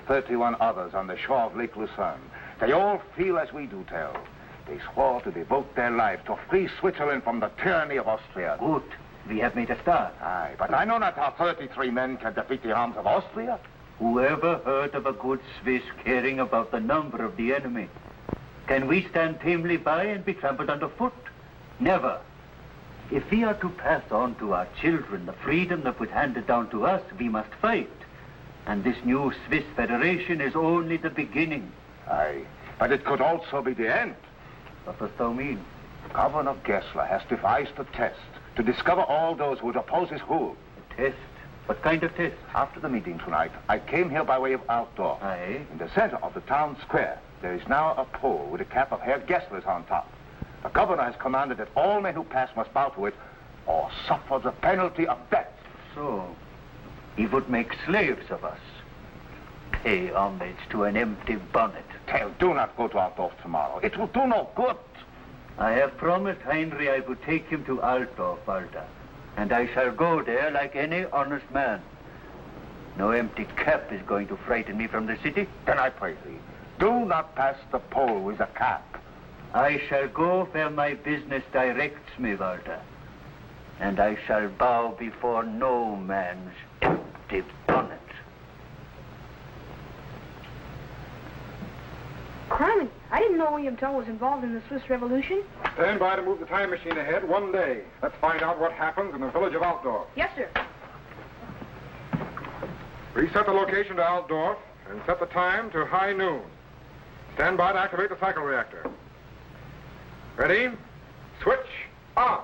31 others on the shore of Lake Lucerne. They all feel as we do, Tell. They swore to devote their life to free Switzerland from the tyranny of Austria. Good. We have made a start. Aye, but I know not how 33 men can defeat the arms of Austria. Whoever heard of a good Swiss caring about the number of the enemy? Can we stand tamely by and be trampled underfoot? Never. If we are to pass on to our children the freedom that was handed down to us, we must fight. And this new Swiss Federation is only the beginning. Aye, but it could also be the end. What does thou mean? Governor Gessler has devised a test to discover all those who would oppose his rule. A test? What kind of test? After the meeting tonight, I came here by way of Altdorf. Aye? In the center of the town square, there is now a pole with a cap of Herr Gessler's on top. The governor has commanded that all men who pass must bow to it or suffer the penalty of death. So, he would make slaves of us. Pay homage to an empty bonnet. Tell, do not go to Altdorf tomorrow. It will do no good. I have promised Heinrich I would take him to Altdorf, Walter. And I shall go there like any honest man. No empty cap is going to frighten me from the city. Then I pray thee, do not pass the pole with the cap. I shall go where my business directs me, Walter. And I shall bow before no man's empty bonnet. Carmen, I didn't know William Tell was involved in the Swiss Revolution. Stand by to move the time machine ahead 1 day. Let's find out what happens in the village of Altdorf. Yes, sir. Reset the location to Altdorf and set the time to high noon. Stand by to activate the cycle reactor. Ready? Switch on.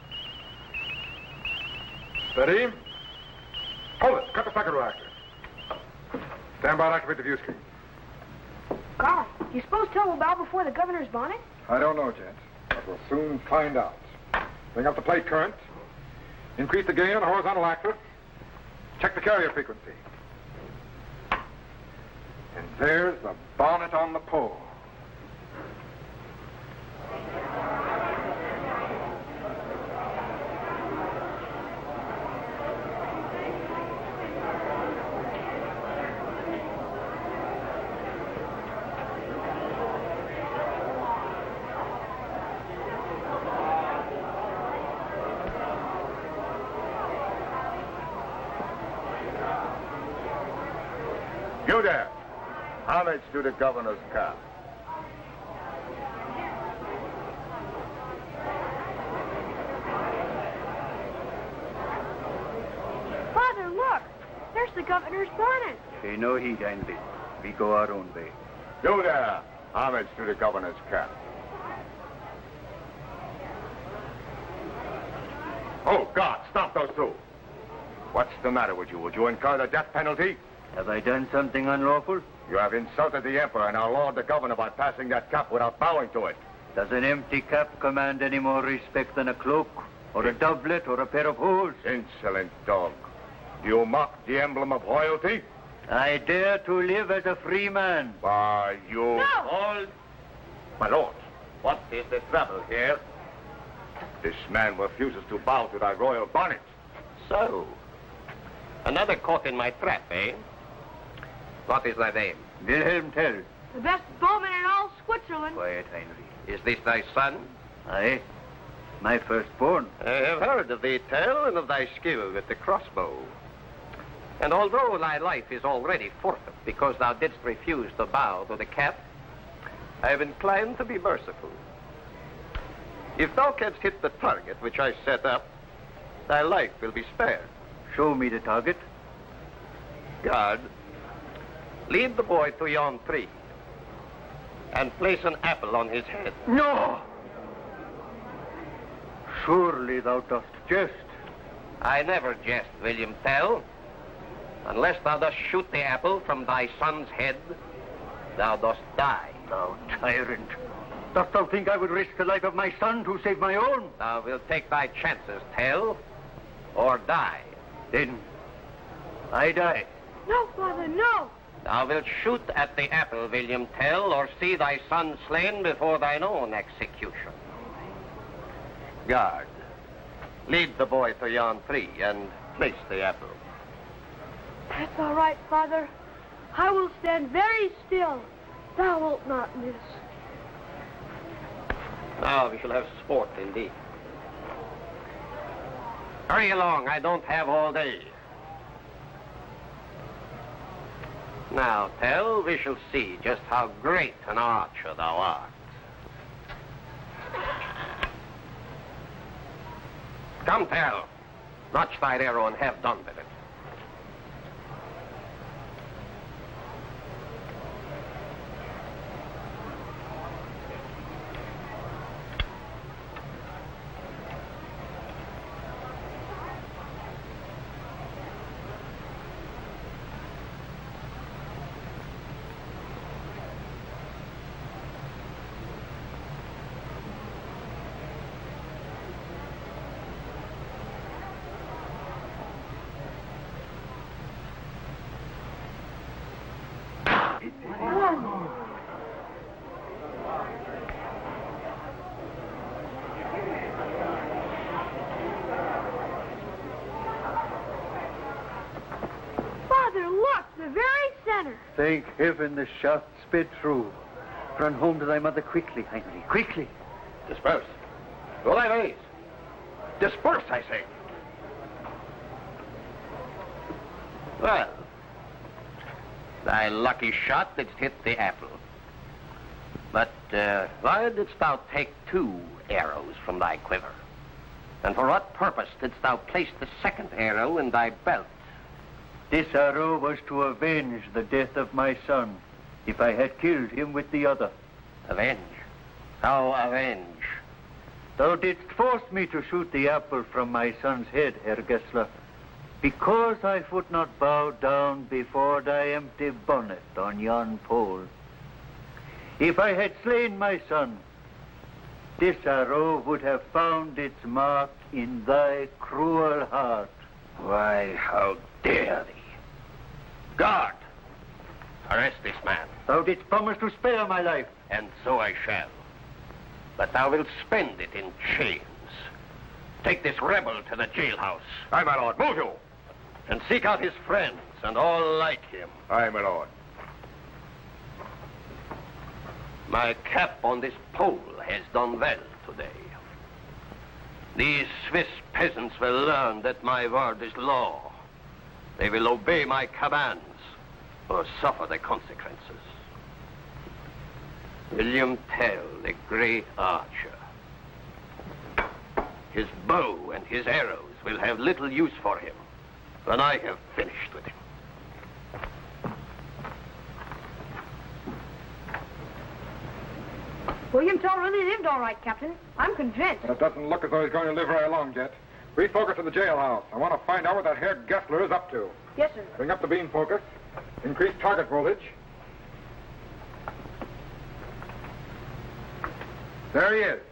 Steady. Hold it. Cut the cycle reactor. Stand by to activate the view screen. Carl, do you suppose Tell will bow before the governor's bonnet? I don't know, Gent, but we'll soon find out. Bring up the plate current. Increase the gain on the horizontal axis. Check the carrier frequency. And there's the bonnet on the pole. You there. Homage to the governor's cap. Father, look! There's the governor's bonnet. Pay no heed, Heinrich. We go our own way. You there. Homage to the governor's cap. Oh, God, stop those two. What's the matter with you? Would you incur the death penalty? Have I done something unlawful? You have insulted the emperor and our lord the governor by passing that cap without bowing to it. Does an empty cap command any more respect than a cloak, or a doublet, or a pair of hose? Insolent dog. Do you mock the emblem of royalty? I dare to live as a free man. Why, you... No! Hold. My lord, what is the trouble here? This man refuses to bow to thy royal bonnet. So, another caught in my trap, eh? What is thy name? Wilhelm Tell. The best bowman in all Switzerland. Quiet, Heinrich. Is this thy son? Aye. My firstborn. I have heard of thee, Tell, and of thy skill with the crossbow. And although thy life is already forfeit because thou didst refuse to bow to the cap, I am inclined to be merciful. If thou canst hit the target which I set up, thy life will be spared. Show me the target. Guard, lead the boy to yon tree and place an apple on his head. No! Surely thou dost jest. I never jest, William Tell. Unless thou dost shoot the apple from thy son's head, thou dost die. Thou tyrant. Dost thou think I would risk the life of my son to save my own? Thou wilt take thy chances, Tell, or die. Then I die. No, Father, no! Thou wilt shoot at the apple, William Tell, or see thy son slain before thine own execution. Guard, lead the boy to yon tree and place the apple. That's all right, Father. I will stand very still. Thou wilt not miss. Now we shall have sport indeed. Hurry along, I don't have all day. Now, Tell, we shall see just how great an archer thou art. Come, Tell. Notch thy arrow and have done with it. Father, look, the very center. Thank heaven the shot sped through. Run home to thy mother quickly, Heinrich, quickly. Disperse. Go thy ways. Disperse, I say. Well, thy lucky shot didst hit the apple. But why didst thou take 2 arrows from thy quiver? And for what purpose didst thou place the second arrow in thy belt? This arrow was to avenge the death of my son, if I had killed him with the other. Avenge? How avenge? Thou didst force me to shoot the apple from my son's head, Herr Gessler, because I would not bow down before thy empty bonnet on yon pole. If I had slain my son, this arrow would have found its mark in thy cruel heart. Why, how dare thee? Guard! Arrest this man. Thou didst promise to spare my life. And so I shall. But thou wilt spend it in chains. Take this rebel to the jailhouse. Aye, my lord. Move you. And seek out his friends and all like him. Aye, my lord. My cap on this pole has done well today. These Swiss peasants will learn that my word is law. They will obey my commands or suffer the consequences. William Tell, the great archer. His bow and his arrows will have little use for him when I have finished with him. William Tell really lived all right, Captain. I'm convinced. It doesn't look as though he's going to live very long yet. Refocus in the jailhouse. I want to find out what that Herr Gessler is up to. Yes, sir. Bring up the beam focus. Increase target voltage. There he is.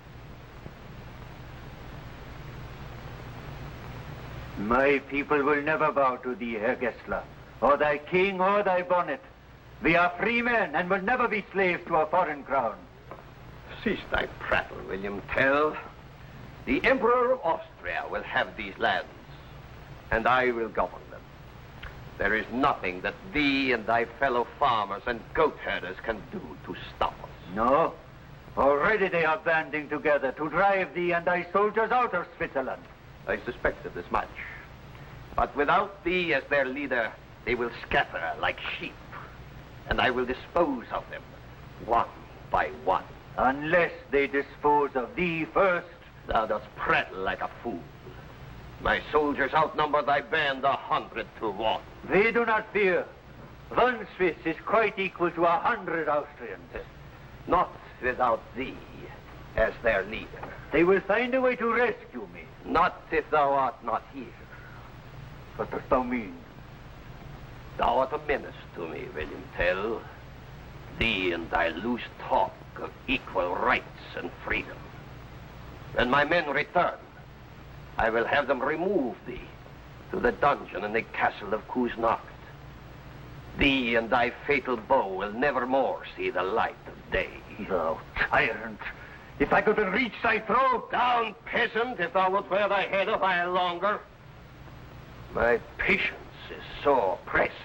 My people will never bow to thee, Herr Gessler, or thy king or thy bonnet. We are free men and will never be slaves to a foreign crown. Cease thy prattle, William Tell. The Emperor of Austria will have these lands, and I will govern them. There is nothing that thee and thy fellow farmers and goat herders can do to stop us. No. Already they are banding together to drive thee and thy soldiers out of Switzerland. I suspected as much. But without thee as their leader, they will scatter like sheep, and I will dispose of them one by one. Unless they dispose of thee first. Thou dost prattle like a fool. My soldiers outnumber thy band 100 to 1. They do not fear. 1 Swiss is quite equal to 100 Austrians. Not without thee as their leader. They will find a way to rescue me. Not if thou art not here. What dost thou mean? Thou art a menace to me, William Tell. Thee and thy loose talk of equal rights and freedom. When my men return, I will have them remove thee to the dungeon in the castle of Küsnacht. Thee and thy fatal bow will never more see the light of day. Thou tyrant! If I could reach thy throat! Down, peasant, if thou wilt wear thy head a while longer. My patience is sore pressed.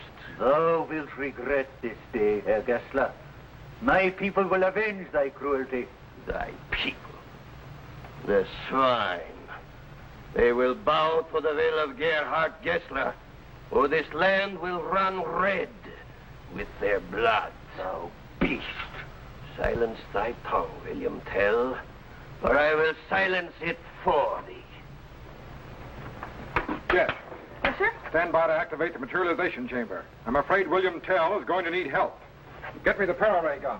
Thou wilt regret this day, Herr Gessler. My people will avenge thy cruelty. Thy people. The swine. They will bow to the will of Gerhard Gessler, or this land will run red with their blood. Thou beast. Silence thy tongue, William Tell, or I will silence it for thee. Jet, Yes, sir? stand by to activate the materialization chamber. I'm afraid William Tell is going to need help. Get me the para-ray gun.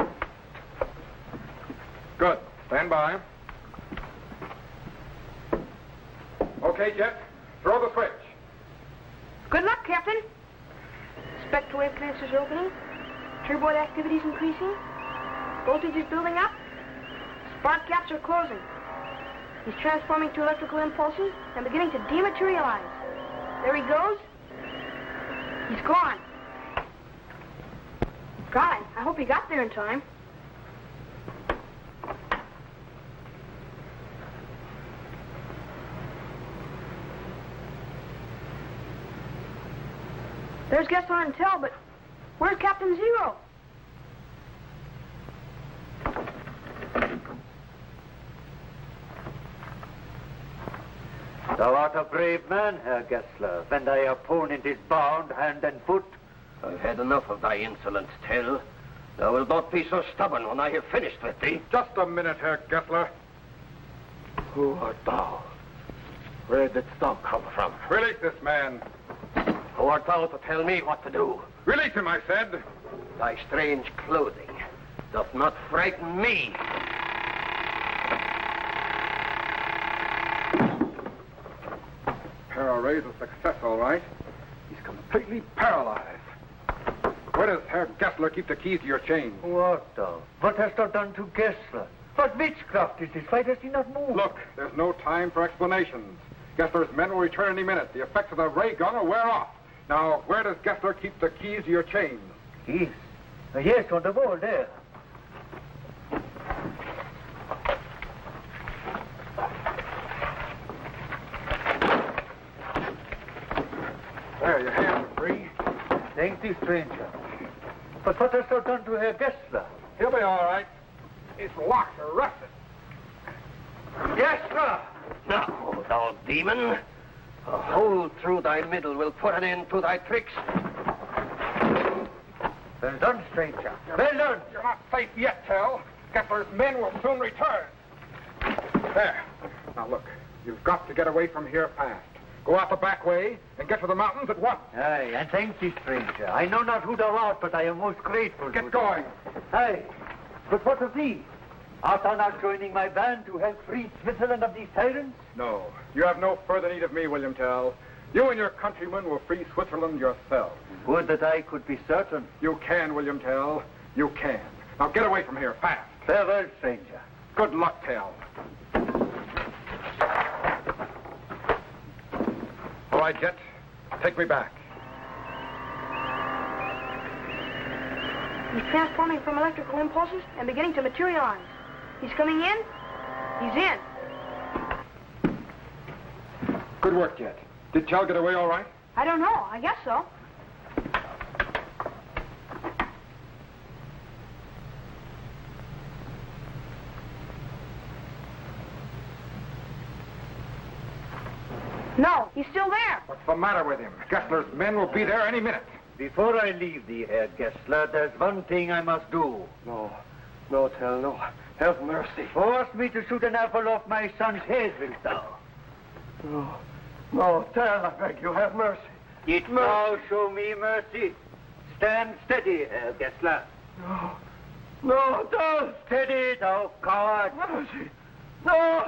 Good. Stand by. Okay, Jet. Throw the switch. Good luck, Captain. Spectre wave canisters are opening. Turboid activity is increasing. Voltage is building up. Spark gaps are closing. He's transforming to electrical impulses and beginning to dematerialize. There he goes. He's gone. God, I hope he got there in time. There's Gessler and Tell, but where's Captain Zero? Thou art a brave man, Herr Gessler, when thy opponent is bound hand and foot. I've had enough of thy insolence, Tell. Thou wilt not be so stubborn when I have finished with thee. Just a minute, Herr Gessler. Who art thou? Where didst thou come from? Release this man. Who art thou to tell me what to do? Release him, I said. Thy strange clothing doth not frighten me. Para-ray's a success, all right. He's completely paralyzed. Where does Herr Gessler keep the keys to your chain? What thou? What hast thou done to Gessler? What witchcraft is this? Why does he not move? Look, there's no time for explanations. Gessler's men will return any minute. The effects of the ray gun will wear off. Now, where does Gessler keep the keys to your chain? Keys? Yes, on the wall there. There, your hands are free. Thank thee, stranger. But what hast thou done to Herr Gessler? He'll be all right. His locks are rusted. Gessler! Now, thou demon, a hole through thy middle will put an end to thy tricks. Well done, stranger. Well done. You're not safe yet, Tell. Gessler's men will soon return. There. Now, look. You've got to get away from here fast. Go out the back way and get to the mountains at once. Aye, and thank thee, stranger. I know not who thou art, but I am most grateful. Get going. Aye, but what of thee? Art thou not joining my band to help free Switzerland of these tyrants? No. You have no further need of me, William Tell. You and your countrymen will free Switzerland yourselves. Would that I could be certain. You can, William Tell. You can. Now get away from here fast. Farewell, stranger. Good luck, Tell. All right, Jet. Take me back. He's transforming from electrical impulses and beginning to materialize. He's coming in. He's in. Good work, Jet. Did Tell get away all right? I don't know. I guess so. No, he's still there. What's the matter with him? Gessler's men will be there any minute. Before I leave thee, Herr Gessler, there's one thing I must do. No, Tell, no. Have mercy. Force me to shoot an apple off my son's head, wilt thou? No, Tell, I beg you, have mercy. It now show me mercy. Stand steady, Herr Gessler. No, Tell. Steady, thou coward. Mercy. No.